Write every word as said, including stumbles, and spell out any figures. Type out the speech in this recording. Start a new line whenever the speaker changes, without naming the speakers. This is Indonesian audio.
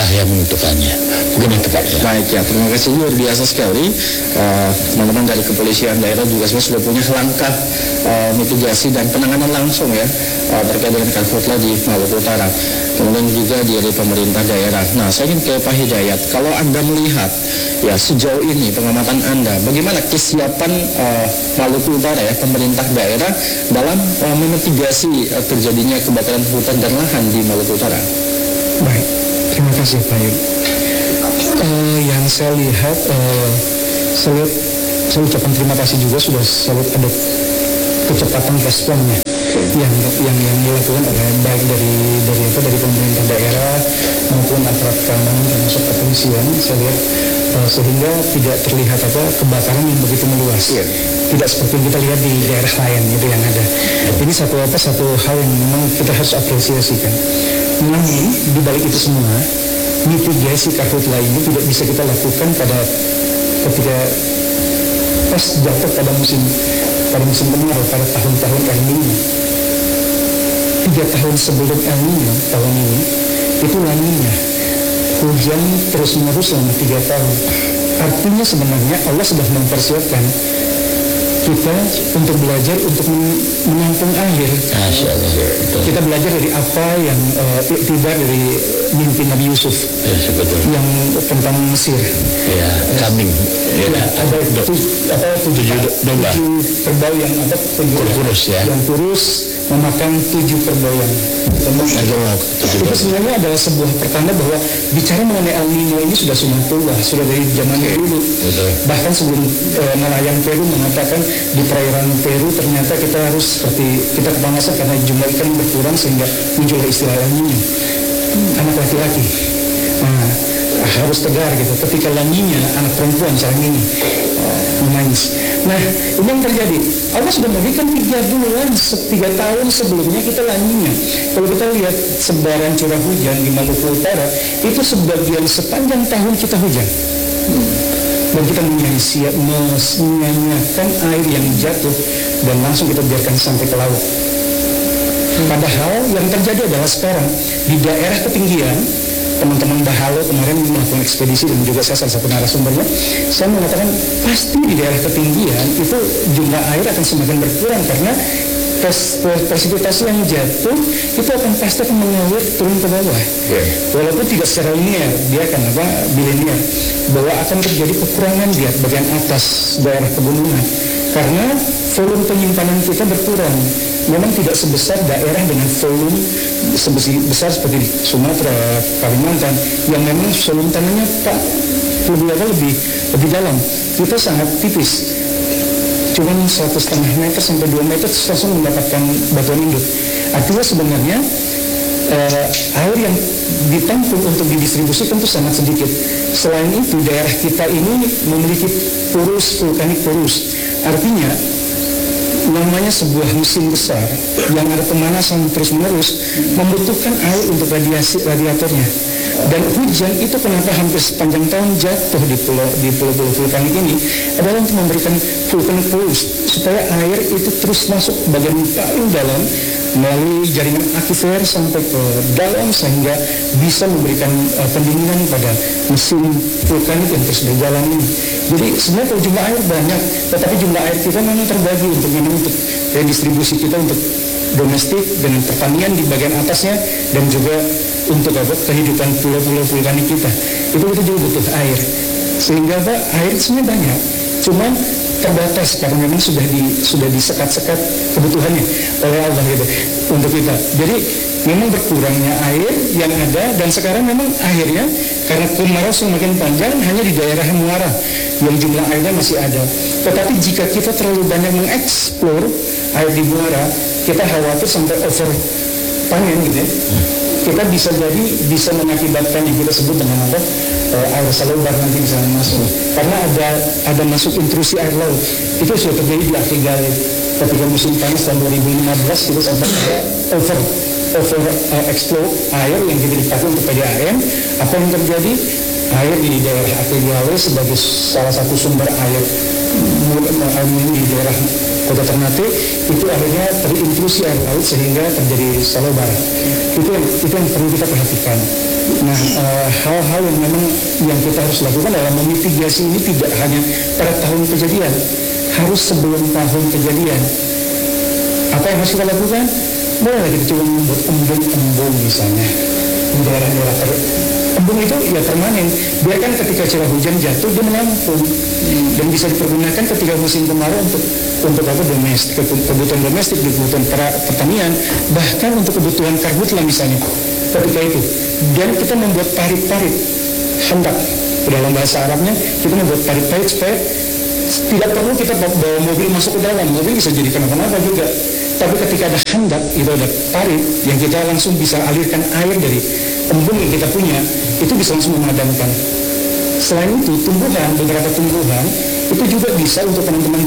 yang menentukannya. Mungkin itu Pak. Ya.
Baik ya, terima kasih, luar biasa sekali. Uh, teman-teman dari kepolisian daerah juga sudah punya langkah uh, mitigasi dan penanganan langsung ya uh, terkait dengan karhutla di Maluku Utara. Kemudian juga dari pemerintah daerah. Nah, saya ingin ke Pak Hidayat. Kalau Anda melihat ya sejauh ini pengamatan Anda, bagaimana kesiapan uh, Maluku Utara ya, pemerintah daerah dalam uh, memitigasi uh, terjadinya kebakaran hutan dan lahan di Maluku Utara?
Baik, terima kasih Pak Yud. Uh, yang saya lihat, uh, saya, lihat, saya ucapkan terima kasih juga sudah saya lihat ada kecepatan responnya yang yang yang dilakukan oleh baik dari dari apa dari pemerintah daerah maupun aparat keamanan termasuk kepolisian. Saya lihat uh, sehingga tidak terlihat apa kebakaran yang begitu meluas. Yeah. Tidak seperti yang kita lihat di daerah lain itu yang ada. Ini satu apa satu hal yang memang kita harus apresiasikan. Namun di balik itu semua, mitigasi karhutla ini tidak bisa kita lakukan pada ketika pas jatuh pada musim pada musim kemarau, pada tahun-tahun El Nino. Tiga tahun sebelum El Nino tahun ini itu La Nina, hujan terus menerus selama tiga tahun. Artinya sebenarnya Allah sudah mempersiapkan kita untuk belajar untuk menampung air. Kita belajar dari apa yang uh, tidak dari mimpi Nabi Yusuf
ya,
yang tentang Mesir.
Ya, kambing. Ya,
ya, ada tujuh apa tujuh domba, tujuh kerbau yang ada
kurus ya,
yang kurus memakan tujuh kerbau yang itu sebenarnya adalah sebuah pertanda bahwa bicara mengenai El Nino ini sudah sunatullah, sudah dari zaman dulu.
Betul.
Bahkan sebelum e, nelayan Peru mengatakan di perairan Peru ternyata kita harus seperti kita kepanasan karena jumlah ikan berkurang sehingga muncul istilah El Nino, anak laki-laki. Nah, harus tegar gitu. Ketika La Nina anak perempuan sekarang ini menangis. Nah, ini yang terjadi. Allah sudah memberikan tiga bulan, tiga tahun sebelumnya kita La Nina. Kalau kita lihat sebaran curah hujan di Maluku Utara, itu sebagian sepanjang tahun kita hujan. Hmm. Dan kita menyanyiakan air yang jatuh dan langsung kita biarkan sampai ke laut. Padahal yang terjadi adalah sekarang di daerah ketinggian, teman-teman Bahalo kemarin melakukan ekspedisi dan juga saya salah satu narasumbernya, saya mengatakan pasti di daerah ketinggian itu jumlah air akan semakin berkurang karena presipitasi yang jatuh itu akan pasti akan mengalir turun ke bawah. Yeah. Walaupun tidak secara linear, dia akan apa bilinear, bahwa akan terjadi kekurangan di bagian atas daerah pegunungan karena volume penyimpanan kita berkurang. Memang tidak sebesar daerah dengan volume sebesar seperti di Sumatera, Kalimantan yang memang volume tanahnya pak lebih lebih lebih dalam. Kita sangat tipis, cuma satu setengah meter sampai dua meter langsung mendapatkan batuan induk. Artinya sebenarnya eh, air yang ditampung untuk didistribusikan itu sangat sedikit. Selain itu daerah kita ini memiliki purus vulkanik purus. Artinya namanya sebuah mesin besar yang ada pemanasan terus-menerus membutuhkan air untuk radiasi radiatornya. Dan hujan itu kenapa hampir sepanjang tahun jatuh di pulau di pulau-pulau vulkanik ini adalah untuk memberikan vulkanik pulse supaya air itu terus masuk bagian paling dalam melalui jaringan akifer sampai ke dalam sehingga bisa memberikan uh, pendinginan pada mesin vulkanik yang terus berjalan ini. Jadi sebenarnya kalau jumlah air banyak, tetapi jumlah air kita memang terbagi untuk ini untuk redistribusi kita untuk domestik dengan pertanian di bagian atasnya dan juga untuk apa kehidupan pulau-pulau vulkanik kita. Itu kita juga butuh air. Sehingga apa air sebenarnya banyak, cuman terbatas karena memang sudah di sudah disekat-sekat kebutuhannya oleh Allah gitu untuk kita. Jadi memang berkurangnya air yang ada dan sekarang memang akhirnya karena kemarau semakin panjang hanya di daerah Muara yang jumlah airnya masih ada. Tetapi jika kita terlalu banyak mengeksplor air di Muara, kita khawatir sampai over panen gitu ya. Kita bisa jadi bisa mengakibatkan yang kita sebut dengan apa e, air salobar nanti bisa masuk karena ada ada masuk intrusi air laut. Itu sudah terjadi di Afrigale ketika musim panas tahun dua ribu lima belas itu sampai over over uh, explode air yang kita dipakai untuk P D A M. Apa yang terjadi? Air di daerah Afrigale sebagai salah satu sumber air air di daerah Kota Ternate itu akhirnya terintrusi air laut sehingga terjadi salobar. Itu yang, itu yang perlu kita perhatikan. Nah, eh, hal-hal yang memang yang kita harus lakukan dalam memitigasi ini tidak hanya pada tahun kejadian, harus sebelum tahun kejadian. Apa yang harus kita lakukan? Boleh kita coba membuat embung-embung misalnya di daerah-daerah ter embung itu ya permanen. Biarkan ketika curah hujan jatuh dia menampung dan bisa dipergunakan ketika musim kemarau untuk untuk apa domestik, kebutuhan domestik, kebutuhan pertanian, bahkan untuk kebutuhan karhutla misalnya. Ketika itu, dan kita membuat parit-parit hendak dalam bahasa Arabnya kita membuat parit-parit supaya tidak perlu kita bawa mobil masuk ke dalam. Mobil bisa jadi kenapa-napa juga. Tapi ketika ada hendak, itu ada parit yang kita langsung bisa alirkan air dari embung yang kita punya, itu bisa langsung memadamkan. Selain itu, tumbuhan, beberapa tumbuhan itu juga bisa untuk teman-teman